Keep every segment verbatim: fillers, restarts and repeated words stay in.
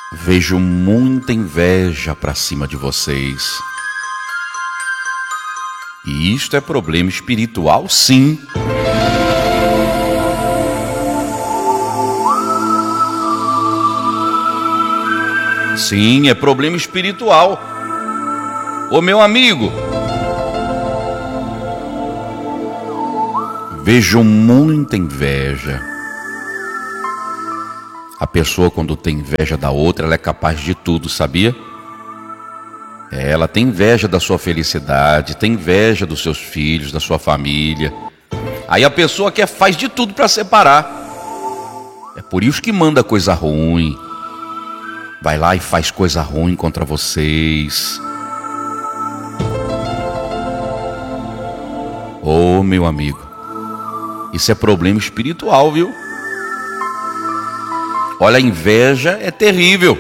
Vejo muita inveja pra cima de vocês. E isto é problema espiritual, sim. Sim, é problema espiritual. Ô meu amigo, vejo muita inveja. A pessoa, quando tem inveja da outra, ela é capaz de tudo, sabia? Ela tem inveja da sua felicidade, tem inveja dos seus filhos, da sua família. Aí a pessoa quer, faz de tudo para separar. É por isso que manda coisa ruim. Vai lá e faz coisa ruim contra vocês. Ô meu amigo, isso é problema espiritual, viu? Olha, a inveja é terrível.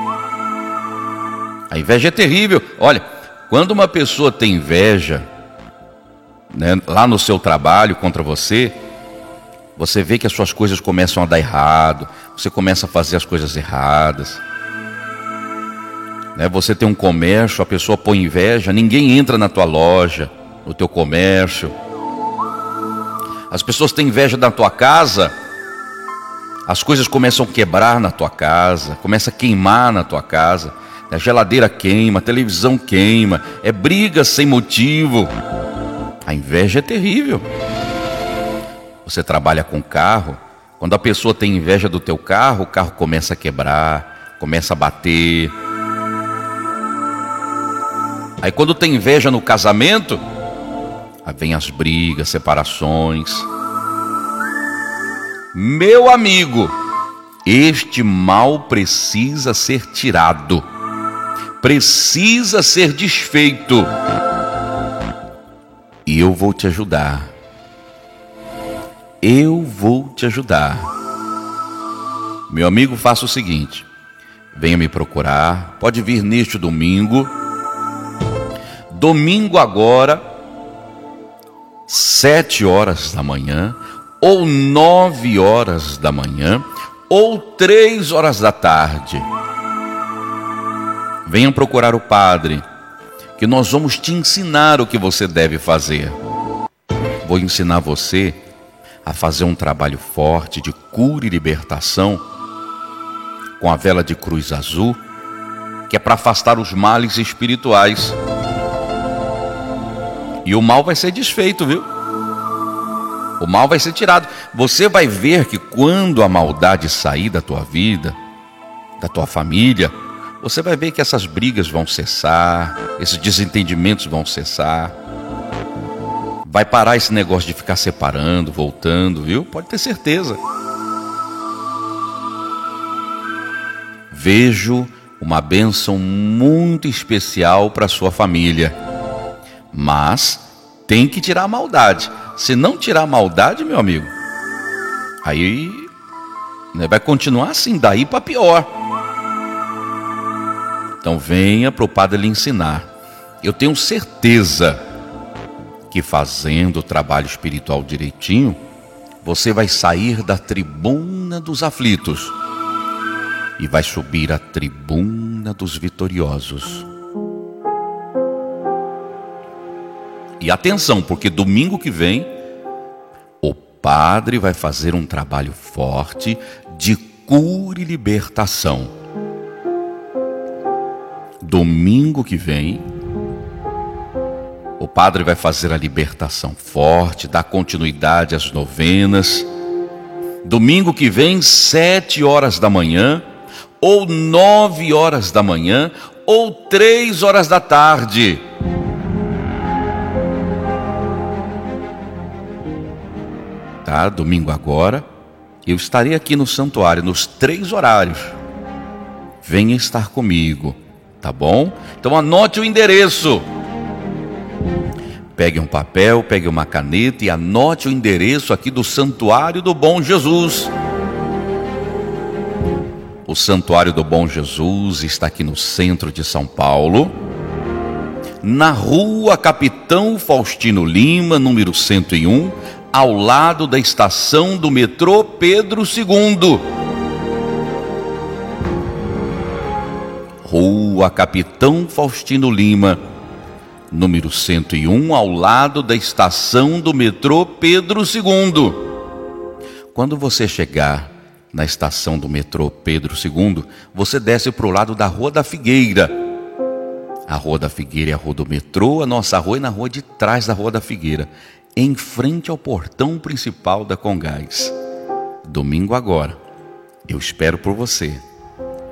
A inveja é terrível. Olha, quando uma pessoa tem inveja, né, lá no seu trabalho contra você, você vê que as suas coisas começam a dar errado, você começa a fazer as coisas erradas. Né, você tem um comércio, a pessoa põe inveja, ninguém entra na tua loja, no teu comércio. As pessoas têm inveja da tua casa, as coisas começam a quebrar na tua casa, começa a queimar na tua casa. A geladeira queima, a televisão queima, é briga sem motivo. A inveja é terrível. Você trabalha com carro, quando a pessoa tem inveja do teu carro, o carro começa a quebrar, começa a bater. Aí quando tem inveja no casamento, aí vem as brigas, separações. Meu amigo, este mal precisa ser tirado. Precisa ser desfeito. E eu vou te ajudar. Eu vou te ajudar. Meu amigo, faça o seguinte: venha me procurar. Pode vir neste domingo. Domingo agora, sete horas da manhã, ou nove horas da manhã, ou três horas da tarde. Venham procurar o padre, que nós vamos te ensinar o que você deve fazer. Vou ensinar você a fazer um trabalho forte de cura e libertação com a vela de cruz azul, que é para afastar os males espirituais. E o mal vai ser desfeito, viu? O mal vai ser tirado. Você vai ver que quando a maldade sair da tua vida, da tua família, você vai ver que essas brigas vão cessar, esses desentendimentos vão cessar. Vai parar esse negócio de ficar separando, voltando, viu? Pode ter certeza. Vejo uma bênção muito especial para a sua família. Mas tem que tirar a maldade. Se não tirar a maldade, meu amigo, aí, né, vai continuar assim, daí para pior. Então venha para o padre lhe ensinar. Eu tenho certeza que fazendo o trabalho espiritual direitinho, você vai sair da tribuna dos aflitos e vai subir à tribuna dos vitoriosos. E atenção, porque domingo que vem o padre vai fazer um trabalho forte de cura e libertação. Domingo que vem, o padre vai fazer a libertação forte, dar continuidade às novenas. Domingo que vem, sete horas da manhã, ou nove horas da manhã, ou três horas da tarde. Tá? Domingo agora, eu estarei aqui no santuário, nos três horários. Venha estar comigo. Tá bom? Então anote o endereço. Pegue um papel, pegue uma caneta e anote o endereço aqui do Santuário do Bom Jesus. O Santuário do Bom Jesus está aqui no centro de São Paulo, na rua Capitão Faustino Lima, número cento e um, ao lado da estação do metrô Pedro segundo. Rua Capitão Faustino Lima, número cento e um, ao lado da estação do metrô Pedro segundo. Quando você chegar na estação do metrô Pedro segundo, você desce para o lado da Rua da Figueira. A Rua da Figueira é a rua do metrô, a nossa rua é na rua de trás da Rua da Figueira, em frente ao portão principal da Congás. Domingo agora, eu espero por você.